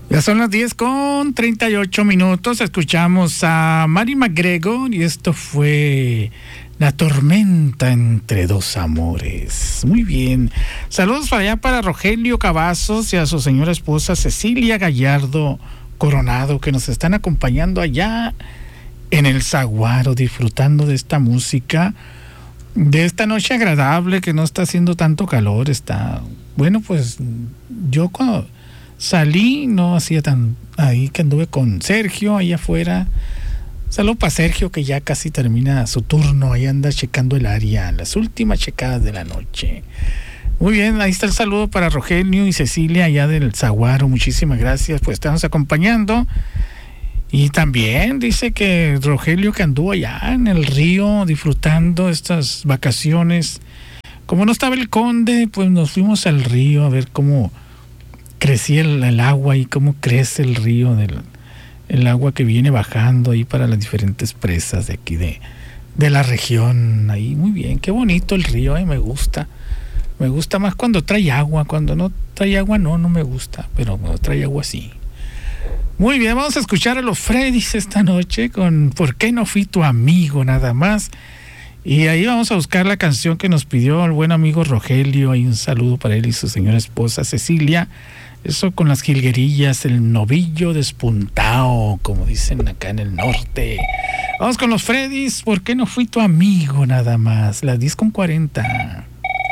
Ya son las 10:38. Escuchamos a Mary McGregor y esto fue La tormenta entre dos amores. Muy bien. Saludos para allá para Rogelio Cavazos y a su señora esposa Cecilia Gallardo Coronado, que nos están acompañando allá en el Saguaro, disfrutando de esta música, de esta noche agradable que no está haciendo tanto calor. Está, bueno, pues yo cuando salí no hacía tan, ahí que anduve con Sergio ahí afuera. Saludos para Sergio, que ya casi termina su turno, ahí anda checando el área, las últimas checadas de la noche. Muy bien, ahí está el saludo para Rogelio y Cecilia allá del Saguaro. Muchísimas gracias por estarnos acompañando. Y también dice que Rogelio, que anduvo allá en el río disfrutando estas vacaciones. Como no estaba el conde, pues nos fuimos al río a ver cómo crecía el agua y cómo crece el río, el agua que viene bajando ahí para las diferentes presas de aquí de la región. Ahí muy bien, qué bonito el río, me gusta. Me gusta más cuando trae agua. Cuando no trae agua no me gusta, pero cuando trae agua sí. Muy bien, vamos a escuchar a los Freddys esta noche con ¿Por qué no fui tu amigo? Nada más. Y ahí vamos a buscar la canción que nos pidió el buen amigo Rogelio. Hay un saludo para él y su señora esposa Cecilia. Eso con las jilguerillas, el novillo despuntado, como dicen acá en el norte. Vamos con los Freddys, ¿por qué no fui tu amigo? Nada más, las 10:40.